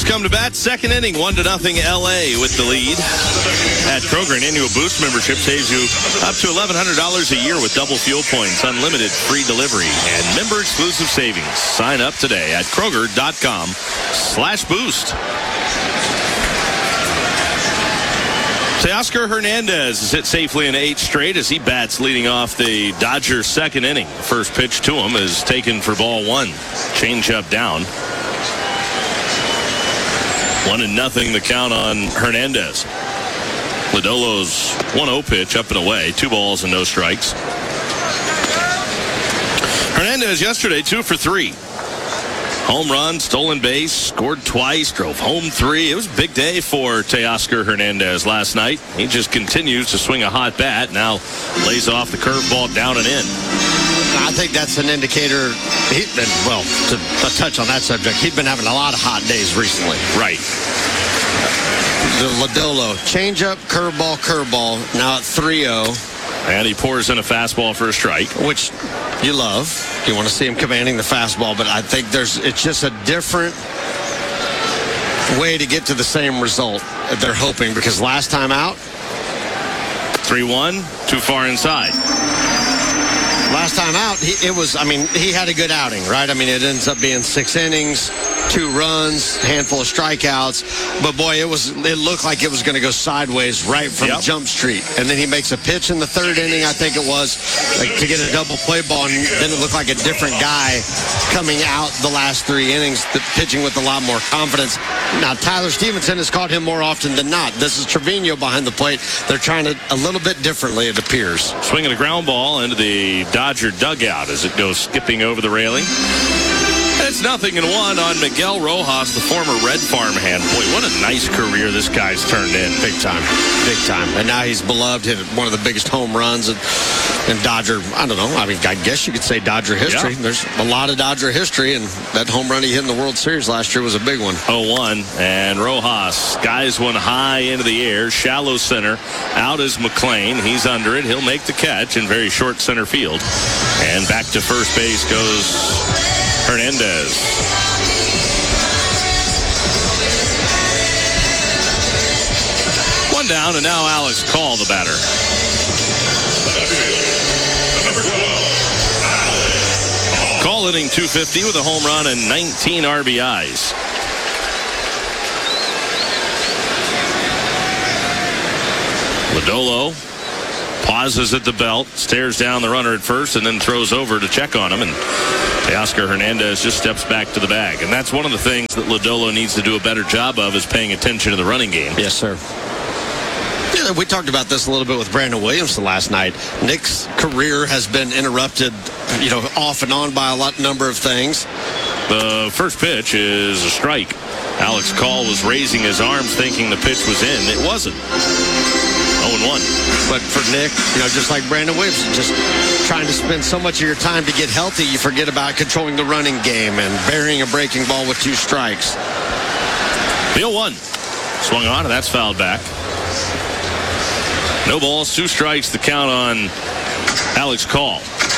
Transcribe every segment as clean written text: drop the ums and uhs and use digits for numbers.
Tigers come to bat, second inning, 1-0 LA with the lead. At Kroger, an annual Boost membership saves you up to $1,100 a year with double fuel points, unlimited free delivery, and member exclusive savings. Sign up today at Kroger.com/boost. Teoscar Hernandez has hit safely in 8 straight as he bats leading off the Dodgers' second inning. The first pitch to him is taken for ball 1. Changeup down. 1-0 the count on Hernandez. Lodolo's 1-0 pitch up and away. 2 balls and no strikes. Hernandez yesterday 2 for 3. Home run, stolen base, scored twice, drove home 3. It was a big day for Teoscar Hernandez last night. He just continues to swing a hot bat. Now lays off the curveball down and in. I think that's an indicator. To touch on that subject, he'd been having a lot of hot days recently. Right. The Lodolo, changeup, curveball, now at 3-0. And he pours in a fastball for a strike. Which you love. You want to see him commanding the fastball, but I think it's just a different way to get to the same result that they're hoping, because last time out, 3-1, too far inside. Last time out, he had a good outing, right? I mean, it ends up being 6 innings, 2 runs, handful of strikeouts. But boy, it looked like it was going to go sideways right from Jump Street. And then he makes a pitch in the 3rd inning, I think it was, to get a double play ball. And then it looked like a different guy coming out the last 3 innings, pitching with a lot more confidence. Now, Tyler Stevenson has caught him more often than not. This is Trevino behind the plate. They're trying it a little bit differently, it appears. Swinging a ground ball into the Dodger dugout as it goes skipping over the railing. It's 0-1 on Miguel Rojas, the former Red Farm hand. Boy, what a nice career this guy's turned in. Big time. And now he's beloved, hit one of the biggest home runs in Dodger, I don't know, I guess you could say Dodger history. Yeah. There's a lot of Dodger history, and that home run he hit in the World Series last year was a big one. 0-1, and Rojas skies one high into the air, shallow center. Out is McLean. He's under it. He'll make the catch in very short center field. And back to first base goes Hernandez. One down, and now Alex Call, the batter. Call hitting .250 with a home run and 19 RBIs. Lodolo pauses at the belt, stares down the runner at first, and then throws over to check on him. And Teoscar Hernandez just steps back to the bag. And that's one of the things that Lodolo needs to do a better job of, is paying attention to the running game. Yes, sir. Yeah, we talked about this a little bit with Brandon Williamson last night. Nick's career has been interrupted, off and on by a number of things. The first pitch is a strike. Alex Call was raising his arms thinking the pitch was in. It wasn't. 0-1. But for Nick, just like Brandon Williamson, just trying to spend so much of your time to get healthy, you forget about controlling the running game and burying a breaking ball with 2 strikes. The 0-1. Swung on, and that's fouled back. No balls, 2 strikes, the count on Alex Call.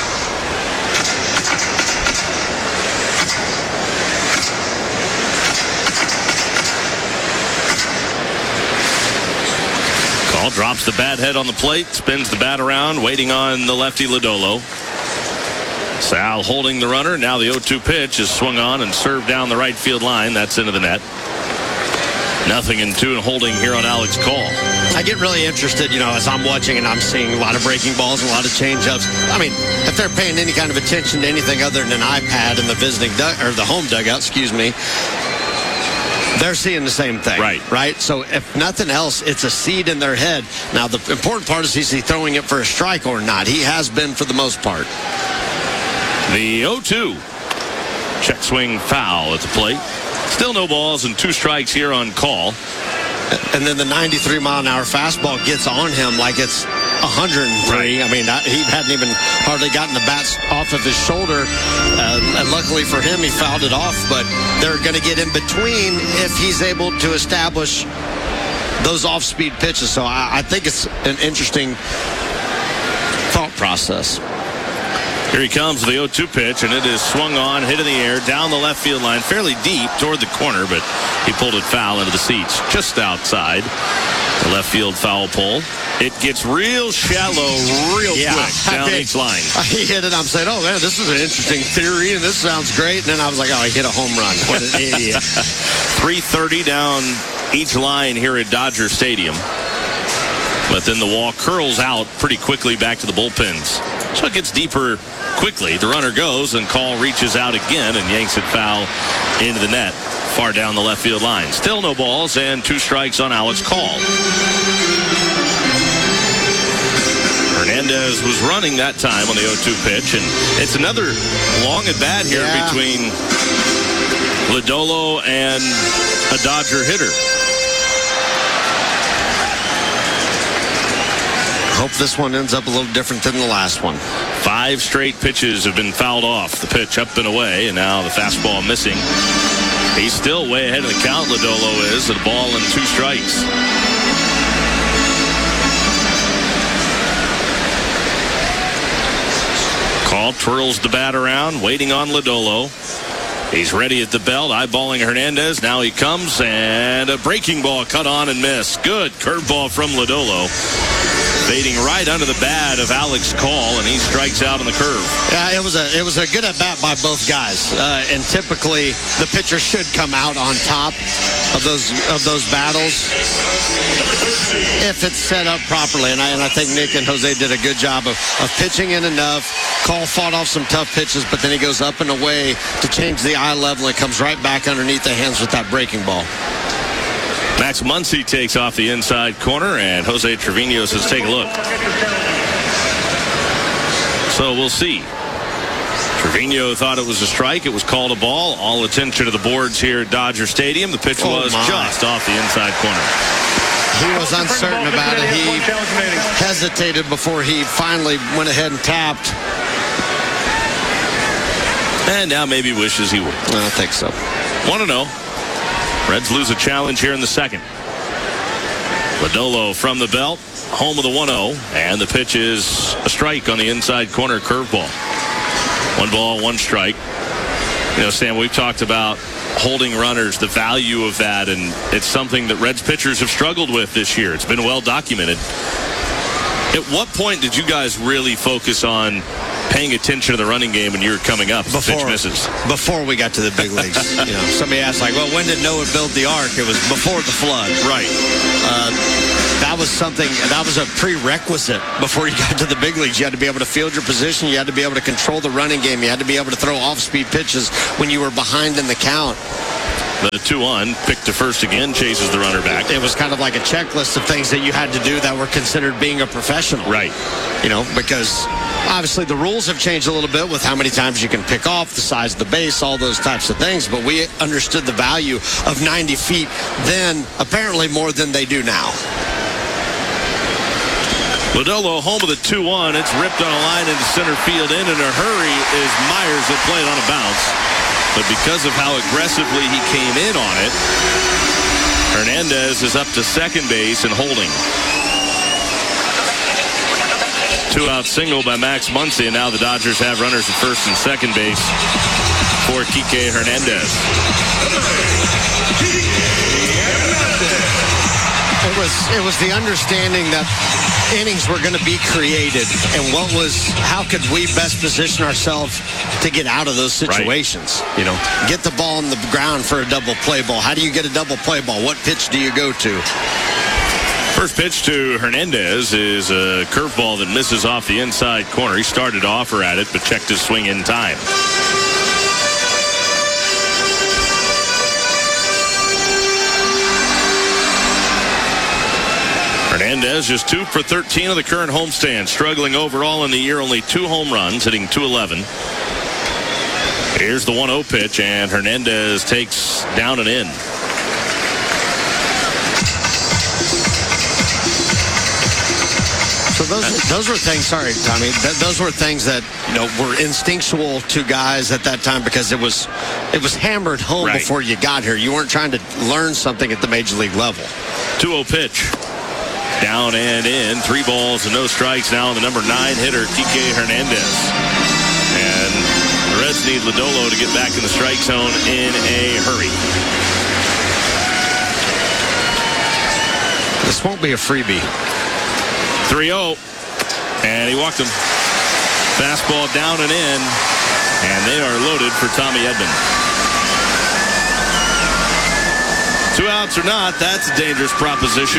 Call drops the bat head on the plate, spins the bat around, waiting on the lefty Lodolo. Sal holding the runner. Now the 0-2 pitch is swung on and served down the right field line. That's into the net. 0-2 and holding here on Alex Call. I get really interested, as I'm watching and I'm seeing a lot of breaking balls and a lot of changeups. If they're paying any kind of attention to anything other than an iPad in the the home dugout, they're seeing the same thing. Right? So if nothing else, it's a seed in their head. Now, the important part is he throwing it for a strike or not. He has been for the most part. The 0-2. Check swing foul at the plate. Still no balls and 2 strikes here on Call. And then the 93-mile-an-hour fastball gets on him like it's 103. He hadn't even hardly gotten the bat off of his shoulder. And luckily for him, he fouled it off. But they're going to get in between if he's able to establish those off-speed pitches. So I think it's an interesting thought process. Here he comes with the 0-2 pitch, and it is swung on, hit in the air, down the left field line, fairly deep toward the corner, but he pulled it foul into the seats, just outside the left field foul pole. It gets real shallow real quick down each line. He hit it. I'm saying, oh, man, this is an interesting theory, and this sounds great. And then I was like, oh, he hit a home run. What an idiot. 330 down each line here at Dodger Stadium. But then the wall curls out pretty quickly back to the bullpens. So it gets deeper quickly. The runner goes, and Call reaches out again and yanks it foul into the net, far down the left field line. Still no balls and 2 strikes on Alex Call. Hernandez was running that time on the 0-2 pitch, and it's another long at bat here between Lodolo and a Dodger hitter. Hope this one ends up a little different than the last one. 5 straight pitches have been fouled off. The pitch up and away, and now the fastball missing. He's still way ahead of the count, Lodolo is, at a ball and 2 strikes. Call twirls the bat around, waiting on Lodolo. He's ready at the belt, eyeballing Hernandez. Now he comes, and a breaking ball cut on and missed. Good curveball from Lodolo. Fading right under the bat of Alex Call, and he strikes out on the curve. Yeah, it was a good at bat by both guys, and typically the pitcher should come out on top of those battles if it's set up properly. And I think Nick and Jose did a good job of pitching in enough. Call fought off some tough pitches, but then he goes up and away to change the eye level and comes right back underneath the hands with that breaking ball. Max Muncy takes off the inside corner, and Jose Trevino says, take a look. So we'll see. Trevino thought it was a strike. It was called a ball. All attention to the boards here at Dodger Stadium. The pitch was just off the inside corner. He was uncertain about it. He hesitated before he finally went ahead and tapped. And now maybe wishes he would. I think so. 1-0. Reds lose a challenge here in the second. Lodolo from the belt, home of the 1-0, and the pitch is a strike on the inside corner curveball. 1 ball, 1 strike. You know, Sam, we've talked about holding runners, the value of that, and it's something that Reds pitchers have struggled with this year. It's been well documented. At what point did you guys really focus on paying attention to the running game when you were coming up? Pitch misses. Before we got to the big leagues. Somebody asked, like, well, when did Noah build the ark? It was before the flood. Right. That was a prerequisite before you got to the big leagues. You had to be able to field your position. You had to be able to control the running game. You had to be able to throw off-speed pitches when you were behind in the count. The 2-1, pick to first again, chases the runner back. It was kind of like a checklist of things that you had to do that were considered being a professional. Right. Because obviously the rules have changed a little bit with how many times you can pick off, the size of the base, all those types of things. But we understood the value of 90 feet then, apparently more than they do now. Lodolo home of the 2-1. It's ripped on a line into center field. In a hurry is Myers that played on a bounce. But because of how aggressively he came in on it, Hernandez is up to second base and holding. 2-out single by Max Muncy, and now the Dodgers have runners at first and second base for Kike Hernandez. It was the understanding that innings were going to be created, and how could we best position ourselves to get out of those situations? Right. Get the ball on the ground for a double play ball. How do you get a double play ball? What pitch do you go to? First pitch to Hernandez is a curveball that misses off the inside corner. He started to offer at it, but checked his swing in time. Hernandez just 2 for 13 of the current homestand. Struggling overall in the year, only 2 home runs, hitting .211. Here's the 1-0 pitch, and Hernandez takes down and in. So those were things, sorry, Tommy, those were things that were instinctual to guys at that time because it was hammered home before you got here. You weren't trying to learn something at the major league level. 2-0 pitch. Down and in. 3 balls and no strikes now on the number 9 hitter, Kike Hernandez. Reds need Lodolo to get back in the strike zone in a hurry. This won't be a freebie. 3-0. And he walked him. Fastball down and in. And they are loaded for Tommy Edman. 2 outs or not, that's a dangerous proposition.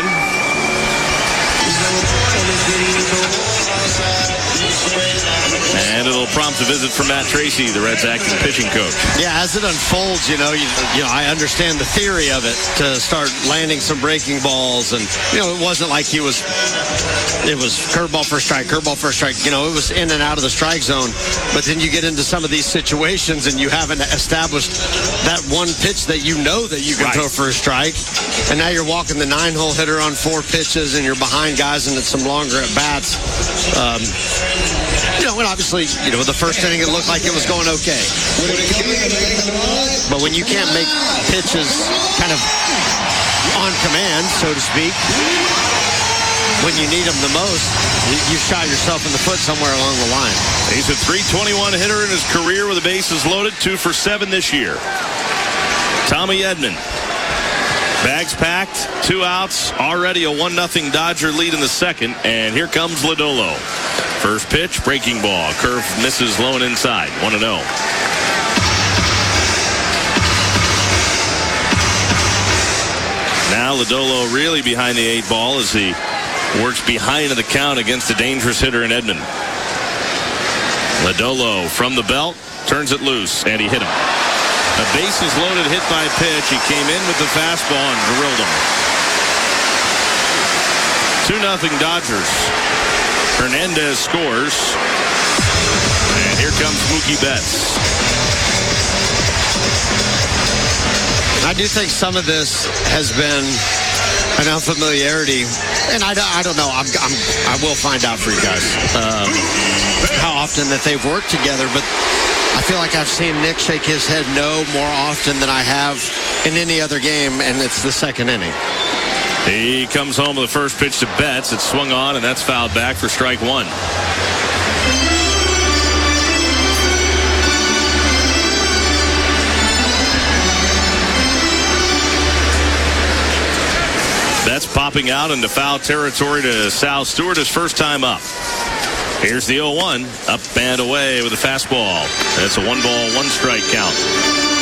And it'll prompt a visit from Matt Tracy, the Reds' acting pitching coach. Yeah, as it unfolds, you know, I understand the theory of it to start landing some breaking balls, and it wasn't like it was curveball first strike, curveball first strike. It was in and out of the strike zone. But then you get into some of these situations, and you haven't established that one pitch that you know that you can throw for a strike, and now you're walking the 9-hole hitter on 4 pitches, and you're behind guys, and it's some longer at bats. And obviously, the first inning it looked like it was going okay. But when you can't make pitches kind of on command, so to speak, when you need them the most, you shot yourself in the foot somewhere along the line. He's a .321 hitter in his career with the bases loaded, 2 for 7 this year. Tommy Edman. Bags packed, 2 outs, already a 1-0 Dodger lead in the second, and here comes Lodolo. First pitch, breaking ball. Curve misses low and inside. 1-0. Now Lodolo really behind the 8 ball as he works behind the count against a dangerous hitter in Edman. Lodolo from the belt, turns it loose, and he hit him. A bases loaded hit by pitch. He came in with the fastball and drilled him. 2-0 Dodgers. Hernandez scores. And here comes Mookie Betts. I do think some of this has been an unfamiliarity, and I don't know. I will find out for you guys how often that they've worked together, but I feel like I've seen Nick shake his head no more often than I have in any other game, and it's the second inning. He comes home with the first pitch to Betts. It's swung on, and that's fouled back for strike 1. Betts popping out into foul territory to Sal Stewart his first time up. Here's the 0-1, up and away with a fastball. That's a 1-ball, 1-strike count.